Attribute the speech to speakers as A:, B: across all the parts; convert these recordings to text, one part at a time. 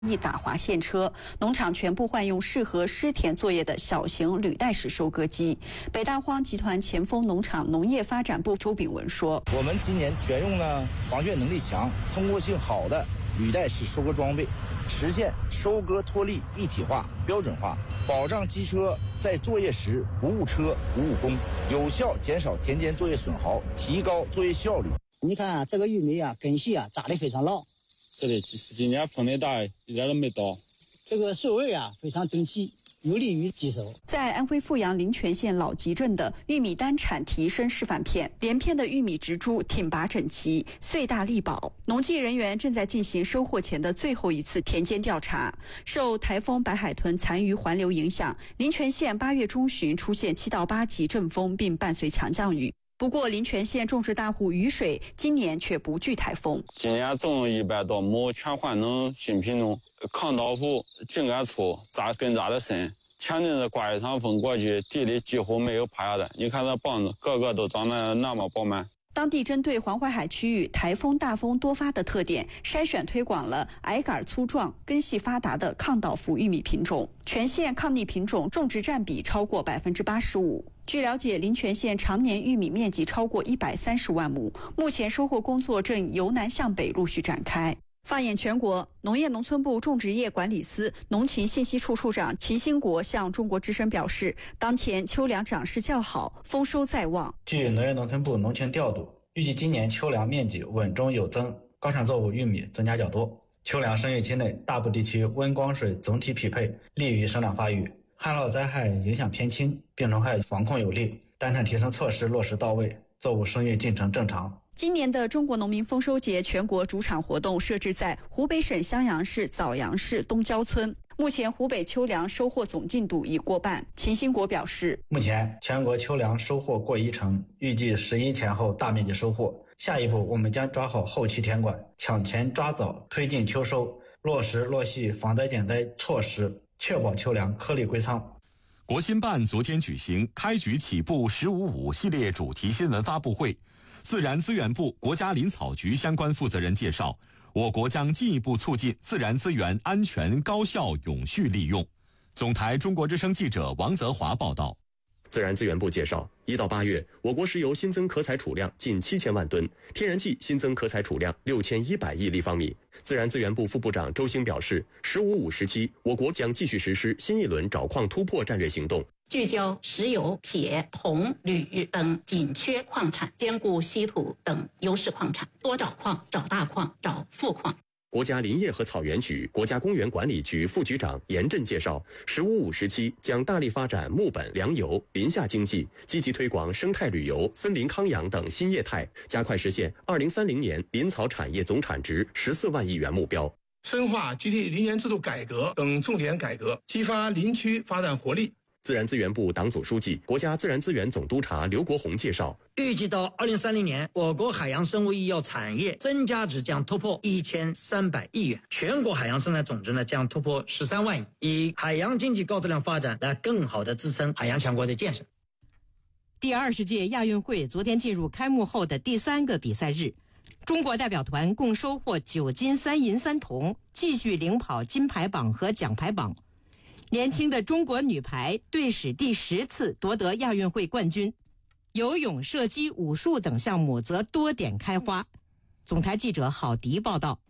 A: 一打滑线车，农场全部换用适合湿田作业的小型履带式收割机。北大荒集团前锋农场农业发展部周炳文说：“
B: 我们今年选用了防眩能力强、通过性好的履带式收割装备，实现收割脱粒一体化、标准化，保障机车在作业时不误车、不误工，有效减少田间作业损耗，提高作业效率。”
C: 你看这个玉米啊，根系啊扎得非常牢。
D: 是的，今年风太大，一点都没倒。
C: 这个水位啊非常整齐，有利于机收。
A: 在安徽阜阳临泉县老集镇的玉米单产提升示范片，连片的玉米植株挺拔整齐，穗大力薄。农技人员正在进行收获前的最后一次田间调查。受台风白海豚残余环流影响，临泉县8月中旬出现7到8级阵风，并伴随强降雨。不过，临泉县种植大户雨水今年却不惧台风。
D: 今年种100多亩全换成新品种，抗倒伏、茎干粗、根扎得深。前阵子刮一场风过去，地里几乎没有趴下的。你看这棒子，个个都长得那么饱满。
A: 当地针对黄淮海区域台风大风多发的特点，筛选推广了矮杆粗壮、根系发达的抗倒伏玉米品种。全县抗逆品种种植占比超过85%。据了解，临泉县常年玉米面积超过130万亩，目前收获工作正由南向北陆续展开。放眼全国，农业农村部种植业管理司农禽信息处处长秦兴国向中国之声表示，当前秋粮长势较好，丰收在望。
E: 据农业农村部农情调度，预计今年秋粮面积稳中有增，高产作物玉米增加较多。秋粮生育期内，大部地区温光水总体匹配，利于生长发育，旱涝灾害影响偏轻，病虫害防控有力，单产提升措施落实到位，作物生育进程正常。
A: 今年的中国农民丰收节全国主场活动设置在湖北省襄阳市枣阳市东郊村。目前湖北秋粮收获总进度已过半。秦兴国表示，
E: 目前全国秋粮收获过10%，预计11前后大面积收获。下一步我们将抓好后期田管，抢前抓早，推进秋收，落实落细防灾减灾措施，确保秋粮颗粒归仓。
F: 国新办昨天举行开局起步“15+5”系列主题新闻发布会，自然资源部、国家林草局相关负责人介绍，我国将进一步促进自然资源安全、高效、永续利用。总台中国之声记者王泽华报道。
G: 自然资源部介绍，1到8月，我国石油新增可采储量近7000万吨，天然气新增可采储量6100亿立方米。自然资源部副部长周兴表示，“15+5”时期，我国将继续实施新一轮找矿突破战略行动，
H: 聚焦石油、铁、铜、铝等紧缺矿产，兼顾稀土等优势矿产，多找矿、找大矿、找富矿。
G: 国家林业和草原局、国家公园管理局副局长严震介绍，“15+5”时期将大力发展木本、粮油、林下经济，积极推广生态旅游、森林康养等新业态，加快实现2030年林草产业总产值14万亿元目标。
I: 深化集体林园制度改革等重点改革，激发林区发展活力。
G: 自然资源部党组书记、国家自然资源总督察刘国宏介绍，
J: 预计到2030年，我国海洋生物医药产业增加值将突破1300亿元，全国海洋生态总值将突破13万亿，以海洋经济高质量发展来更好地支撑海洋强国的建设。
K: 第20届亚运会昨天进入开幕后的第3个比赛日，中国代表团共收获9金3银3铜，继续领跑金牌榜和奖牌榜。年轻的中国女排队史第10次夺得亚运会冠军，游泳、射击、武术等项目则多点开花。总台记者郝迪报道。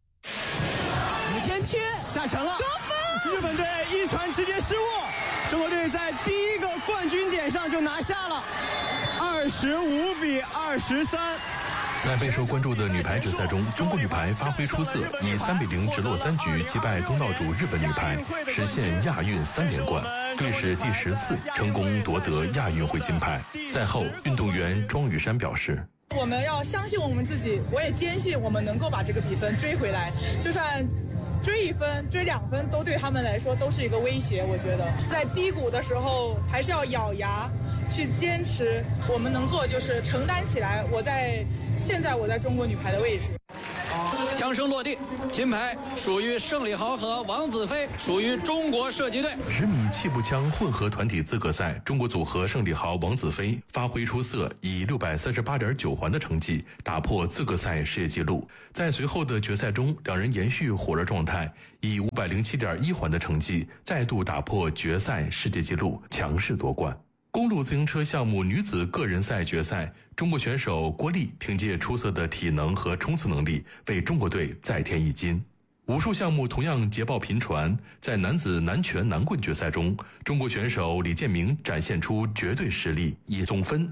L: 先缺下沉了，得分！日本队一传直接失误，中国队在第一个冠军点上就拿下了，25-23。
M: 在备受关注的女排决赛中，中国女排发挥出色，以3-0直落3局击败东道主日本女排，实现亚运3连冠，队史第10次成功夺得亚运会金牌。赛后，运动员庄雨珊表示：“
N: 我们要相信我们自己，我也坚信我们能够把这个比分追回来，就算追1分、追2分，都对他们来说都是一个威胁。我觉得在低谷的时候，还是要咬牙去坚持。我们能做就是承担起来。现在我在中国女排的位置。”
L: 枪声落地， 金牌属于胜利豪和王子飞，属于中国射击队。
M: 10米气步枪混合团体资格赛，中国组合胜利豪王子飞发挥出色，以638.9环的成绩打破资格赛世界纪录。在随后的决赛中，两人延续火热状态，以507.1环的成绩再度打破决赛世界纪录，强势夺冠。公路自行车项目女子个人赛决赛，中国选手郭丽凭借出色的体能和冲刺能力，为中国队再添一金。武术项目同样捷报频传，在男子南拳南棍决赛中，中国选手李建明展现出绝对实力，以总分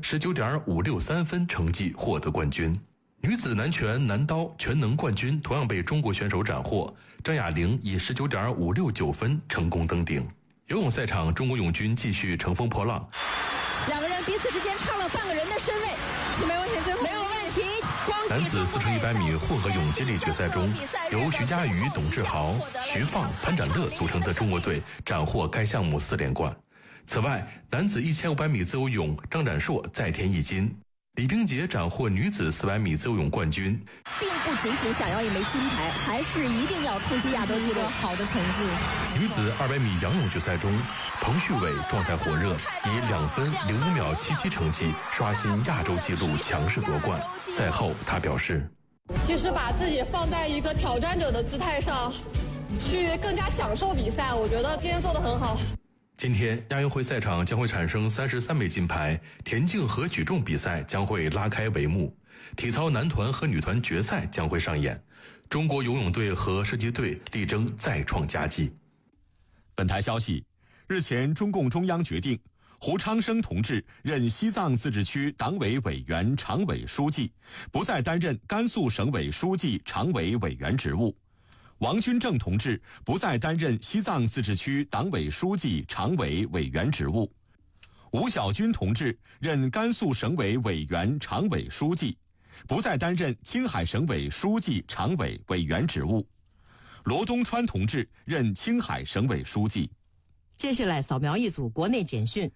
M: 19.563分成绩获得冠军。女子南拳南刀全能冠军同样被中国选手斩获，张雅玲以19.569分成功登顶。游泳赛场，中国泳军继续乘风破浪，
O: 两个人彼此之间差了半个人的身位，没问题，最后没有问题。
M: 男子4乘100米混合泳接力决赛中，由徐嘉余、董志豪、徐放、潘展乐组成的中国队斩获该项目4连冠。此外，男子1500米自由泳，张展硕再添一金。李冰洁斩获女子400米自由泳冠军，
O: 并不仅仅想要一枚金牌，还是一定要冲击亚洲纪录，好的成绩。
M: 女子200米仰泳决赛中，彭旭伟状态火热，以2分05秒77成绩刷新亚洲纪录，强势夺冠。赛后他表示，
P: 其实把自己放在一个挑战者的姿态上，去更加享受比赛，我觉得今天做得很好。
M: 今天亚运会赛场将会产生33枚金牌，田径和举重比赛将会拉开帷幕，体操男团和女团决赛将会上演，中国游泳队和射击队力争再创佳绩。
F: 本台消息，日前中共中央决定，胡昌生同志任西藏自治区党委委员常委书记，不再担任甘肃省委书记常委委员职务。王军正同志不再担任西藏自治区党委书记常委委员职务。吴小军同志任甘肃省委委员常委书记，不再担任青海省委书记常委委员职务。罗东川同志任青海省委书记。
K: 接下来扫描一组国内简讯。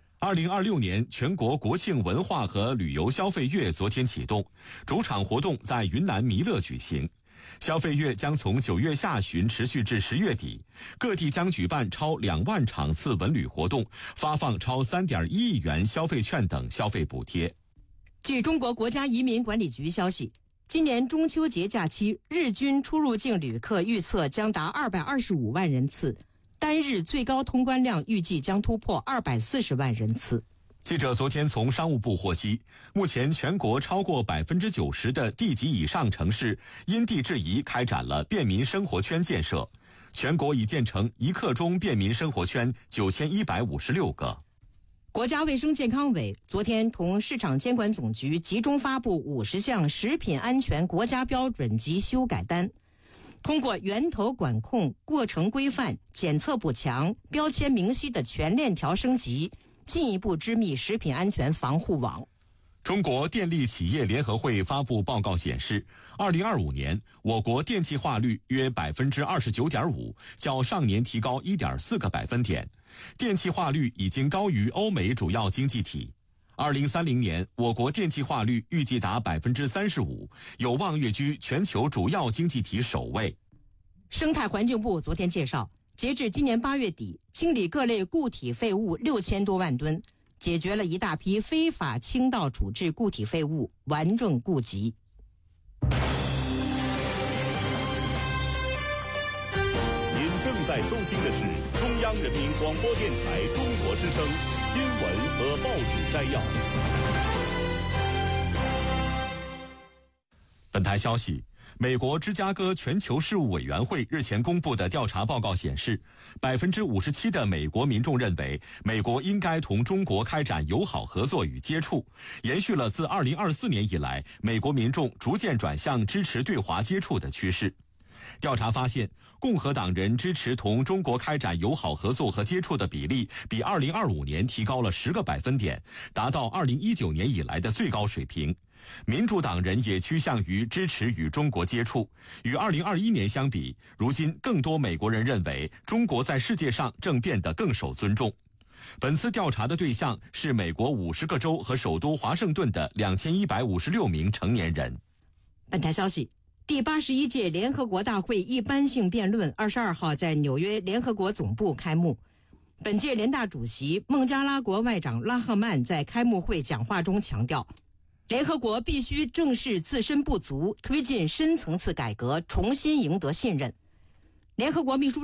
F: 2026年全国国庆文化和旅游消费月昨天启动，主场活动在云南弥勒举行。消费月将从9月下旬持续至10月底，各地将举办超2万场次文旅活动，发放超3.1亿元消费券等消费补贴。
K: 据中国国家移民管理局消息，今年中秋节假期日均出入境旅客预测将达225万人次，单日最高通关量预计将突破240万人次。
F: 记者昨天从商务部获悉，目前全国超过90%的地级以上城市因地制宜开展了便民生活圈建设，全国已建成1刻钟便民生活圈9156个。
K: 国家卫生健康委昨天同市场监管总局集中发布50项食品安全国家标准及修改单，通过源头管控、过程规范、检测补强、标签明晰的全链条升级，进一步织密食品安全防护网。
F: 中国电力企业联合会发布报告显示，2025年我国电气化率约29.5%，较上年提高1.4个百分点，电气化率已经高于欧美主要经济体。2030年，我国电气化率预计达35%，有望跃居全球主要经济体首位。
K: 生态环境部昨天介绍，截至今年8月底，清理各类固体废物6000多万吨，解决了一大批非法倾倒处置固体废物，顽瘼痼疾。
Q: 您正在收听的是中央人民广播电台中国之声新闻和报纸摘要。
F: 本台消息，美国芝加哥全球事务委员会日前公布的调查报告显示，57%的美国民众认为美国应该同中国开展友好合作与接触，延续了自2024年以来美国民众逐渐转向支持对华接触的趋势。调查发现，共和党人支持同中国开展友好合作和接触的比例比2025年提高了10个百分点，达到2019年以来的最高水平。民主党人也趋向于支持与中国接触，与2021年相比，如今更多美国人认为中国在世界上正变得更受尊重。本次调查的对象是美国50个州和首都华盛顿的2156名成年人。
K: 本台消息， 第81届联合国大会一般性辩论22号在纽约联合国总部开幕。本届联大主席孟加拉国外长拉赫曼在开幕会讲话中强调，联合国必须正视自身不足，推进深层次改革，重新赢得信任。联合国秘书